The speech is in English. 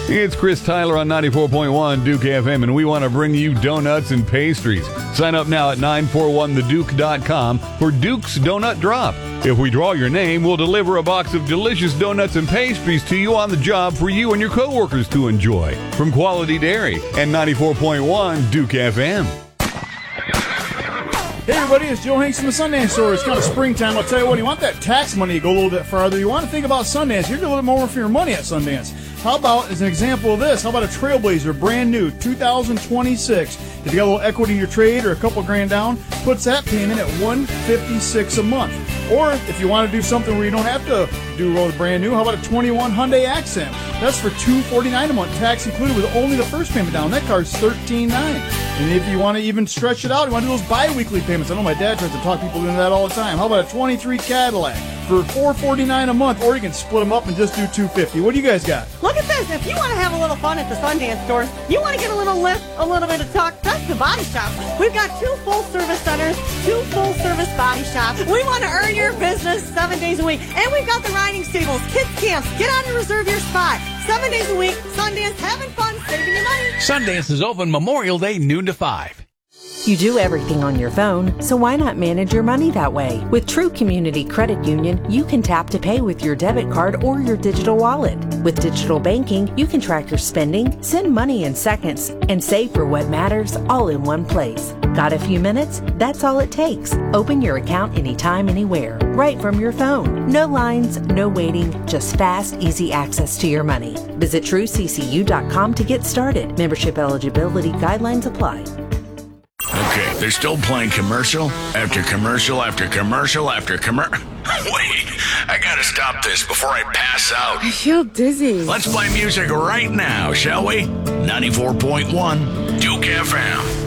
It's Chris Tyler on 94.1 Duke FM, and we want to bring you donuts and pastries. Sign up now at 941theduke.com for Duke's Donut Drop. If we draw your name, we'll deliver a box of delicious donuts and pastries to you on the job for you and your coworkers to enjoy. From Quality Dairy and 94.1 Duke FM. Hey everybody, it's Joe Hanks from the Sundance Store. It's kind of springtime. I'll tell you what, you want that tax money to go a little bit farther. You want to think about Sundance. You're going to get a little bit more for your money at Sundance. How about, as an example of this, how about a Trailblazer, brand new, 2026. If you got a little equity in your trade or a couple grand down, puts that payment at $156 a month. Or if you want to do something where you don't have to do a brand new, how about a 21 Hyundai Accent? That's for $249 a month, tax included with only the first payment down. That car's $13.9. And if you want to even stretch it out, you want to do those bi-weekly payments. I know my dad tries to talk people into that all the time. How about a 23 Cadillac for $449 a month? Or you can split them up and just do $250. What do you guys got? Look at this. If you want to have a little fun at the Sundance stores, you want to get a little lift, a little bit of talk, that's the Body Shop. We've got 2 full-service centers, 2 full-service body shops. We want to earn your business 7 days a week. And we've got the riding stables, kids camps. Get on and reserve your spot. 7 days a week, Sundance, having fun, saving you money. Sundance is open Memorial Day, noon to 5. You do everything on your phone, so why not manage your money that way? With True Community Credit Union, you can tap to pay with your debit card or your digital wallet. With digital banking, you can track your spending, send money in seconds, and save for what matters all in one place. Got a few minutes? That's all it takes. Open your account anytime, anywhere, right from your phone. No lines, no waiting, just fast, easy access to your money. Visit TrueCCU.com to get started. Membership eligibility guidelines apply. Okay, they're still playing commercial after commercial after commercial after commercial. Wait, I gotta stop this before I pass out. I feel dizzy. Let's play music right now, shall we? 94.1 Duke FM.